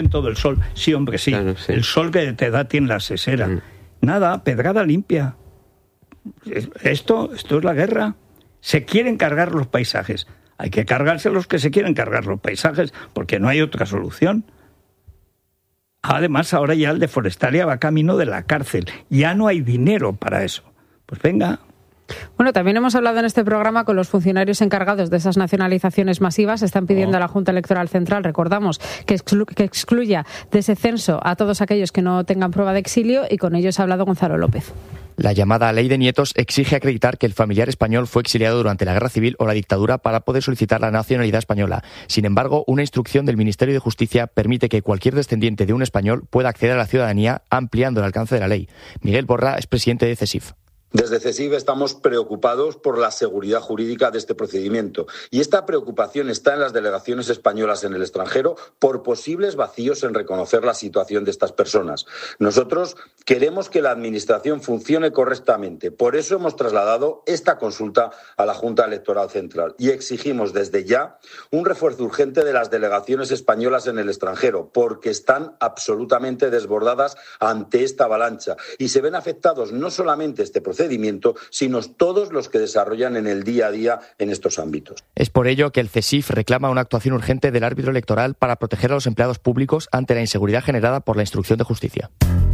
todo el sol. Sí, hombre, sí. Claro, sí. El sol que te da tiene la sesera. Nada, pedrada limpia. Esto es la guerra. Se quieren cargar los paisajes. Hay que cargarse los que se quieren cargar los paisajes, porque no hay otra solución. Además, ahora ya el de Forestalia va camino de la cárcel. Ya no hay dinero para eso. Pues venga. Bueno, también hemos hablado en este programa con los funcionarios encargados de esas nacionalizaciones masivas. Están pidiendo a la Junta Electoral Central, recordamos, que excluya de ese censo a todos aquellos que no tengan prueba de exilio, y con ellos ha hablado Gonzalo López. La llamada Ley de Nietos exige acreditar que el familiar español fue exiliado durante la Guerra Civil o la dictadura para poder solicitar la nacionalidad española. Sin embargo, una instrucción del Ministerio de Justicia permite que cualquier descendiente de un español pueda acceder a la ciudadanía, ampliando el alcance de la ley. Miguel Borra es presidente de CESIF. Desde CESIF estamos preocupados por la seguridad jurídica de este procedimiento, y esta preocupación está en las delegaciones españolas en el extranjero por posibles vacíos en reconocer la situación de estas personas. Nosotros queremos que la Administración funcione correctamente, por eso hemos trasladado esta consulta a la Junta Electoral Central y exigimos desde ya un refuerzo urgente de las delegaciones españolas en el extranjero, porque están absolutamente desbordadas ante esta avalancha y se ven afectados no solamente este procedimiento, sino todos los que desarrollan en el día a día en estos ámbitos. Es por ello que el CESIF reclama una actuación urgente del árbitro electoral para proteger a los empleados públicos ante la inseguridad generada por la instrucción de justicia.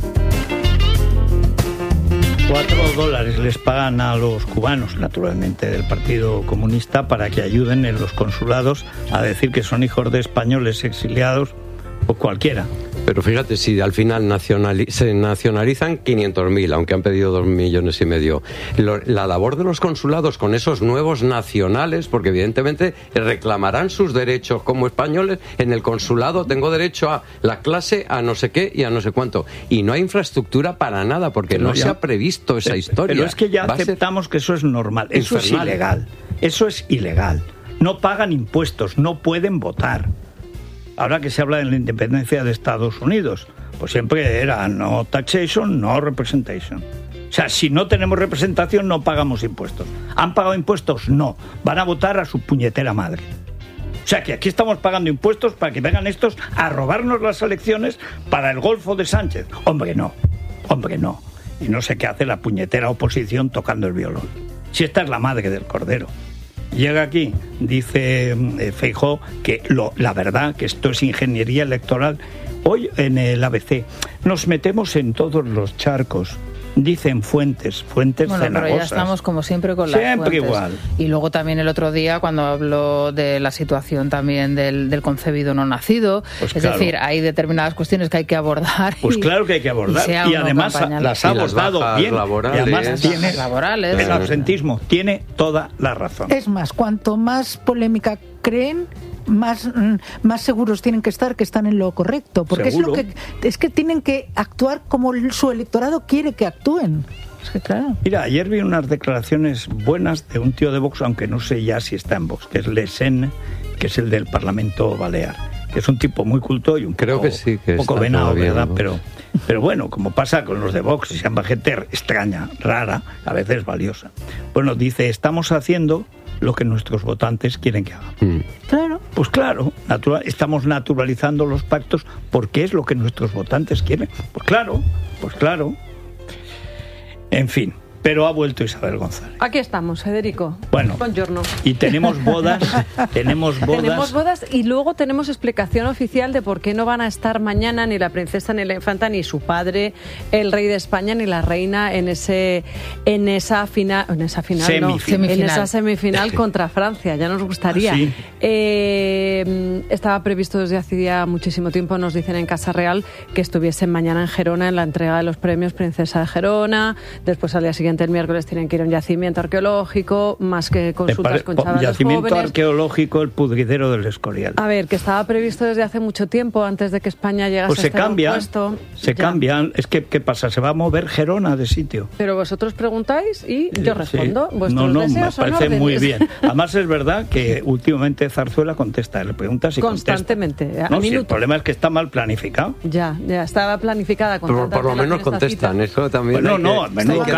$4 les pagan a los cubanos, naturalmente, del Partido Comunista, para que ayuden en los consulados a decir que son hijos de españoles exiliados o cualquiera. Pero fíjate, si al final se nacionalizan 500.000, aunque han pedido 2,5 millones. La labor de los consulados con esos nuevos nacionales, porque evidentemente reclamarán sus derechos como españoles. En el consulado tengo derecho a la clase, a no sé qué y a no sé cuánto. Y no hay infraestructura para nada, porque no se ha previsto esa historia. Pero es que ya aceptamos que eso es normal. Eso es ilegal. Eso es ilegal. No pagan impuestos, no pueden votar. Ahora que se habla de la independencia de Estados Unidos, pues siempre era no taxation, no representation. O sea, si no tenemos representación, no pagamos impuestos. ¿Han pagado impuestos? No. Van a votar a su puñetera madre. O sea, que aquí estamos pagando impuestos para que vengan estos a robarnos las elecciones para el golfo de Sánchez. Hombre, no. Y no sé qué hace la puñetera oposición tocando el violón. Si esta es la madre del cordero. Llega aquí, dice Feijóo, que la verdad, que esto es ingeniería electoral. Hoy en el ABC nos metemos en todos los charcos. Dicen fuentes cenagosas. Pero ya estamos como siempre con las fuentes. Siempre igual. Y luego también el otro día cuando habló de la situación también del concebido no nacido. Pues es decir, hay determinadas cuestiones que hay que abordar. Pues claro que hay que abordar. Y además las ha abordado bien. Laborales. Y además tiene el absentismo. Tiene toda la razón. Es más, cuanto más polémica creen, más seguros tienen que estar que están en lo correcto, porque es que tienen que actuar como su electorado quiere que actúen. Es que claro. Mira, ayer vi unas declaraciones buenas de un tío de Vox, aunque no sé ya si está en Vox, que es Le Sen, que es el del Parlamento Balear, que es un tipo muy culto y un poco venado, ¿verdad? Pero bueno, como pasa con los de Vox, se llama gente extraña, rara, a veces valiosa. Bueno, dice, estamos haciendo lo que nuestros votantes quieren que hagan. Claro. Pues claro, estamos naturalizando los pactos porque es lo que nuestros votantes quieren. Pues claro. En fin. Pero ha vuelto Isabel González. Aquí estamos, Federico. Bueno, buongiorno. Y tenemos bodas. Tenemos bodas y luego tenemos explicación oficial de por qué no van a estar mañana ni la princesa ni la infanta ni su padre, el rey de España, ni la reina en esa semifinal contra Francia. Ya nos gustaría. ¿Sí? Estaba previsto desde hacía muchísimo tiempo, nos dicen en Casa Real, que estuviesen mañana en Gerona en la entrega de los premios Princesa de Gerona. Después al día siguiente, el miércoles, tienen que ir a un yacimiento arqueológico, más que consultas con chavales yacimiento jóvenes. Arqueológico, el pudridero del Escorial. A ver, que estaba previsto desde hace mucho tiempo, antes de que España llegase pues a este puesto. Se cambian. Es que, ¿qué pasa? Se va a mover Gerona de sitio. Pero vosotros preguntáis y yo respondo. Sí. No, me parece muy bien. Además es verdad que últimamente Zarzuela contesta, le preguntas y constantemente, contesta. No, el problema es que está mal planificado. Ya estaba planificada con por lo menos contestan, eso también. Bueno, menudo cambio.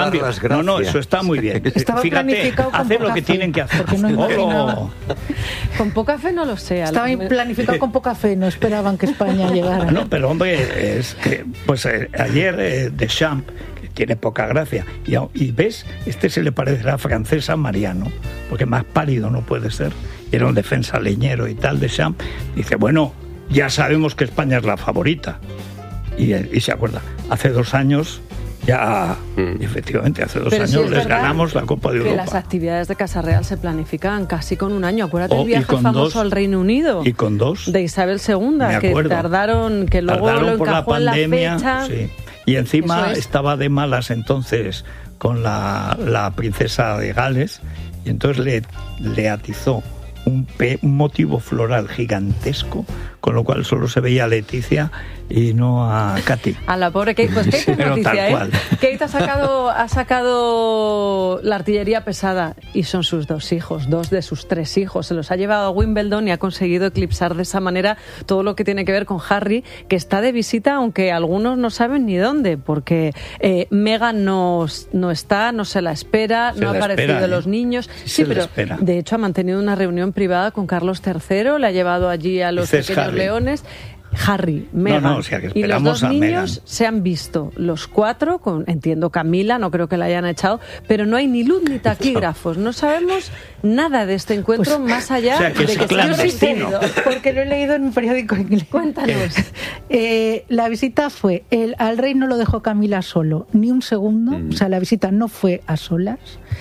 gracia. No, eso está muy bien. Estaba planificado con hacen poca lo que fe, tienen que hacer. porque no imaginaba. Con poca fe no lo sé. Estaba planificado con poca fe, no esperaban que España llegara. No, pero hombre, es que, pues ayer Deschamps, que tiene poca gracia, y ves, se le parecerá francés a Mariano, porque más pálido no puede ser. Era un defensa leñero y tal, Deschamps. Dice, bueno, ya sabemos que España es la favorita. Y se acuerda, hace 2 años... Ya, efectivamente, hace 2 años les ganamos la Copa de Europa. Que las actividades de Casa Real se planifican casi con 1 año. Acuérdate el viaje famoso al Reino Unido. Y con 2. De Isabel II, que tardaron, que luego lo encajó en la fecha. Sí. Y encima estaba de malas entonces con la princesa de Gales, y entonces le atizó un motivo floral gigantesco, con lo cual solo se veía a Leticia y no a Katy. A la pobre Kate. Pues Kate es noticia, Kate ha sacado la artillería pesada, y son sus 2 hijos, 2 de sus 3 hijos. Se los ha llevado a Wimbledon y ha conseguido eclipsar de esa manera todo lo que tiene que ver con Harry, que está de visita, aunque algunos no saben ni dónde, porque Meghan no está, no se la espera, no ha aparecido los niños. Sí, pero de hecho ha mantenido una reunión privada con Carlos III, le ha llevado allí a los pequeños Harry. Leones. Harry, Meghan y los 2 niños se han visto los 4, entiendo Camila, no creo que la hayan echado, pero no hay ni luz ni taquígrafos, no sabemos nada de este encuentro, más allá de que sea clandestino. Porque lo he leído en un periódico inglés. Cuéntanos. La visita fue, al rey no lo dejó Camila solo, ni un segundo, o sea, la visita no fue a solas.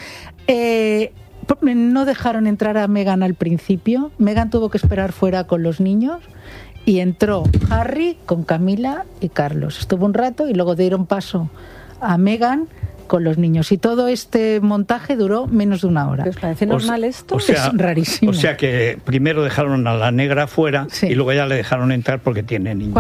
No dejaron entrar a Meghan al principio, Meghan tuvo que esperar fuera con los niños, y entró Harry con Camila y Carlos. Estuvo un rato y luego dieron paso a Meghan con los niños. Y todo este montaje duró menos de 1 hora. ¿Os parece normal esto? Es rarísimo. O sea que primero dejaron a la negra fuera, y luego ya le dejaron entrar porque tiene niños.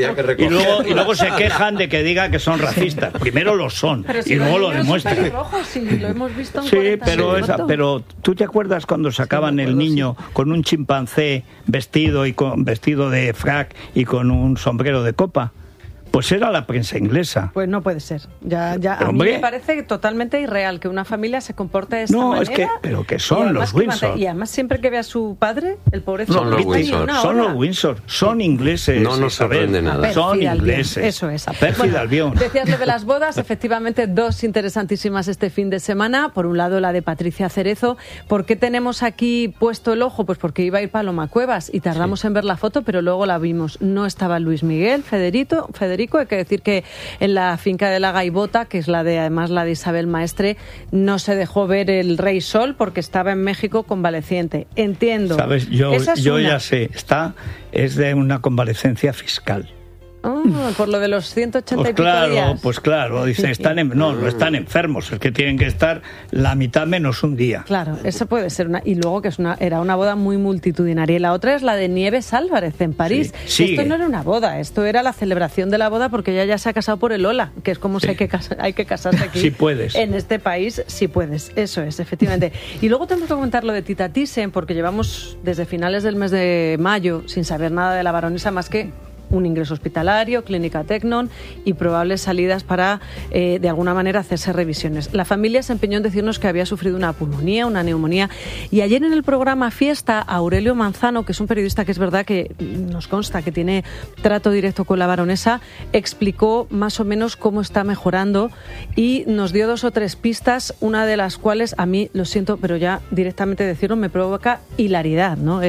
Y luego se quejan de que diga que son racistas. Primero lo son, y luego lo demuestran. Lo hemos visto en sí, pero ¿tú te acuerdas cuando sacaban el niño con un chimpancé vestido de frac y con un sombrero de copa? Pues era la prensa inglesa. Pues no puede ser. A mí me parece totalmente irreal que una familia se comporte de esta manera. Pero que son los Windsor. Y además siempre que ve a su padre, el pobrecito... Son los Windsor. Son los Windsor. Son ingleses. No nos sorprende nada. Son ingleses. Eso es. Pérfida Albión. Decías lo de las bodas, efectivamente 2 interesantísimas este fin de semana. Por un lado la de Patricia Cerezo. ¿Por qué tenemos aquí puesto el ojo? Pues porque iba a ir Paloma Cuevas y tardamos en ver la foto, pero luego la vimos. No estaba Luis Miguel, Federico, hay que decir que en la finca de la Gaivota, que es además la de Isabel Maestre, no se dejó ver el Rey Sol porque estaba en México convaleciente. Entiendo. Sabes, yo ya sé, es de una convalecencia fiscal. Por lo de los 180 pues y pico días. Pues claro, dice, no están enfermos, es que tienen que estar la mitad menos un día. Claro, eso puede ser y luego que era una boda muy multitudinaria. Y la otra es la de Nieves Álvarez en París. Sí. Esto no era una boda, esto era la celebración de la boda porque ella ya se ha casado por el Ola, que es como si hay que casarse aquí. Sí puedes. En este país sí puedes, eso es, efectivamente. Y luego tenemos que comentar lo de Tita Thyssen, porque llevamos desde finales del mes de mayo sin saber nada de la baronesa más que un ingreso hospitalario, clínica Tecnon y probables salidas para, de alguna manera, hacerse revisiones. La familia se empeñó en decirnos que había sufrido una pulmonía, una neumonía. Y ayer en el programa Fiesta, Aurelio Manzano, que es un periodista que es verdad que nos consta que tiene trato directo con la baronesa, explicó más o menos cómo está mejorando y nos dio 2 o 3 pistas, una de las cuales a mí, lo siento, pero ya directamente decirlo me provoca hilaridad, ¿no?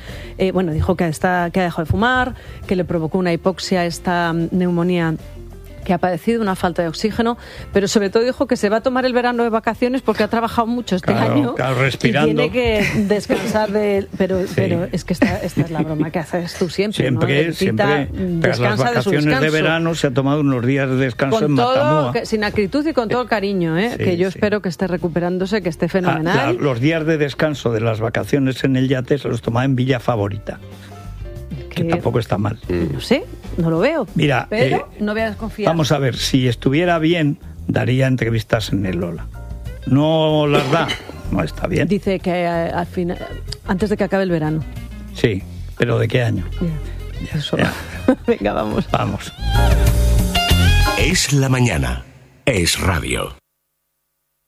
Dijo que ha dejado de fumar, que le provocó una hipoxia, esta neumonía que ha padecido, una falta de oxígeno, pero sobre todo dijo que se va a tomar el verano de vacaciones porque ha trabajado mucho este año respirando. Y tiene que descansar pero es que esta es la broma que haces tú siempre, ¿no? Siempre tras las vacaciones de verano se ha tomado unos días de descanso en Matamua. Sin acritud y con todo el cariño, que yo espero que esté recuperándose, que esté fenomenal. Los días de descanso de las vacaciones en el yate se los tomaba en Villa Favorita. Que tampoco está mal. No sé, no lo veo. Mira, pero no voy a desconfiar. Vamos a ver, si estuviera bien, daría entrevistas en el Lola. No las da, no está bien. Dice que al final, antes de que acabe el verano. Sí, pero ¿de qué año? Ya. Venga, vamos. Es la mañana. Es radio.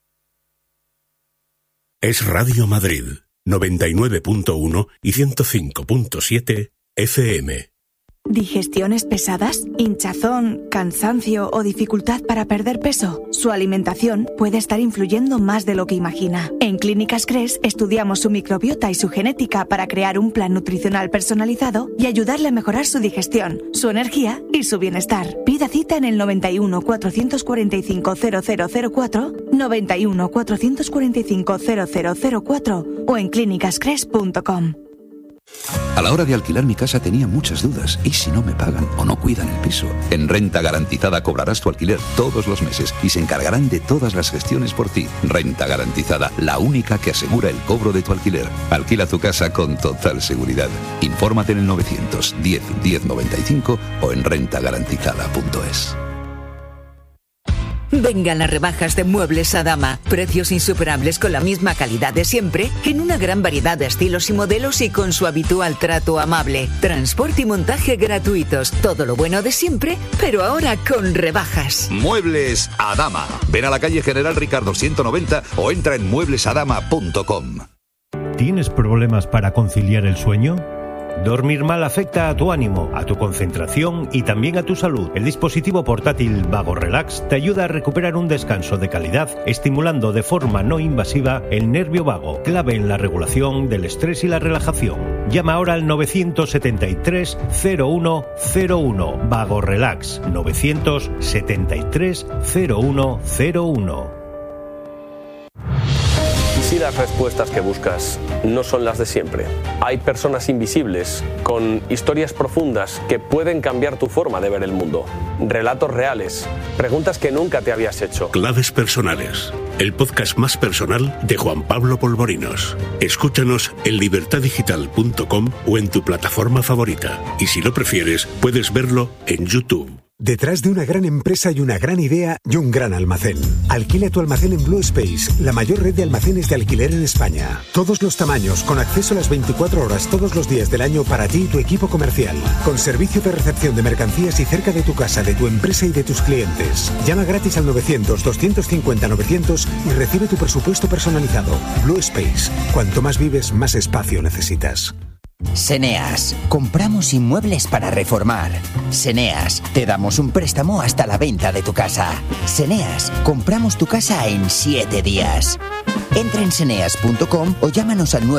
Es Radio Madrid, 99.1 y 105.7 FM. ¿Digestiones pesadas? ¿Hinchazón, cansancio o dificultad para perder peso? Su alimentación puede estar influyendo más de lo que imagina. En Clínicas Cres estudiamos su microbiota y su genética para crear un plan nutricional personalizado y ayudarle a mejorar su digestión, su energía y su bienestar. Pida cita en el 91 445 0004, 91 445 0004 o en clínicascres.com. A la hora de alquilar mi casa tenía muchas dudas. ¿Y si no me pagan o no cuidan el piso? En Renta Garantizada cobrarás tu alquiler todos los meses y se encargarán de todas las gestiones por ti. Renta Garantizada, la única que asegura el cobro de tu alquiler. Alquila tu casa con total seguridad. Infórmate en el 910 1095 o en rentagarantizada.es. Vengan las rebajas de Muebles Adama. Precios insuperables con la misma calidad de siempre, en una gran variedad de estilos y modelos y con su habitual trato amable. Transporte y montaje gratuitos. Todo lo bueno de siempre, pero ahora con rebajas. Muebles Adama. Ven a la calle General Ricardo 190 o entra en mueblesadama.com. ¿Tienes problemas para conciliar el sueño? Dormir mal afecta a tu ánimo, a tu concentración y también a tu salud. El dispositivo portátil Vago Relax te ayuda a recuperar un descanso de calidad, estimulando de forma no invasiva el nervio vago, clave en la regulación del estrés y la relajación. Llama ahora al 973 0101. Vago Relax 973 0101. Si las respuestas que buscas no son las de siempre, hay personas invisibles con historias profundas que pueden cambiar tu forma de ver el mundo. Relatos reales, preguntas que nunca te habías hecho. Claves personales, el podcast más personal de Juan Pablo Polvorinos. Escúchanos en libertadigital.com o en tu plataforma favorita. Y si lo prefieres, puedes verlo en YouTube. Detrás de una gran empresa y una gran idea y un gran almacén. Alquila tu almacén en Blue Space, la mayor red de almacenes de alquiler en España. Todos los tamaños, con acceso a las 24 horas todos los días del año para ti y tu equipo comercial. Con servicio de recepción de mercancías y cerca de tu casa, de tu empresa y de tus clientes. Llama gratis al 900-250-900 y recibe tu presupuesto personalizado. Blue Space. Cuanto más vives, más espacio necesitas. Seneas, compramos inmuebles para reformar. Seneas, te damos un préstamo hasta la venta de tu casa. Seneas, compramos tu casa en 7 días. Entra en seneas.com o llámanos al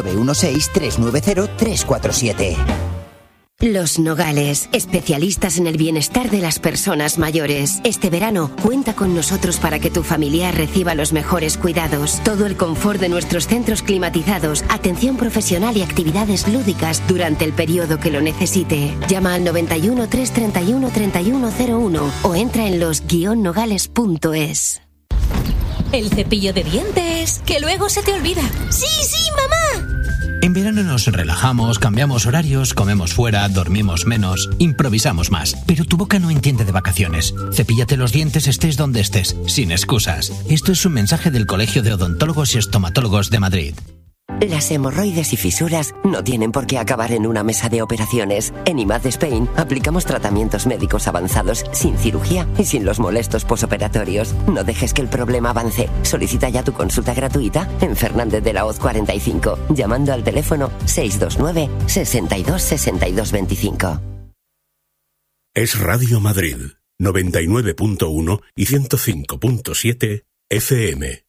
916-390-347. Los Nogales, especialistas en el bienestar de las personas mayores. Este verano, cuenta con nosotros para que tu familiar reciba los mejores cuidados. Todo el confort de nuestros centros climatizados, atención profesional y actividades lúdicas durante el periodo que lo necesite. Llama al 91 331 3101 o entra en los-nogales.es. El cepillo de dientes, que luego se te olvida. ¡Sí, sí, mamá! En verano nos relajamos, cambiamos horarios, comemos fuera, dormimos menos, improvisamos más. Pero tu boca no entiende de vacaciones. Cepíllate los dientes estés donde estés, sin excusas. Esto es un mensaje del Colegio de Odontólogos y Estomatólogos de Madrid. Las hemorroides y fisuras no tienen por qué acabar en una mesa de operaciones. En IMAD Spain aplicamos tratamientos médicos avanzados sin cirugía y sin los molestos posoperatorios. No dejes que el problema avance. Solicita ya tu consulta gratuita en Fernández de la Hoz 45, llamando al teléfono 629 62 62 25. Es Radio Madrid, 99.1 y 105.7 FM.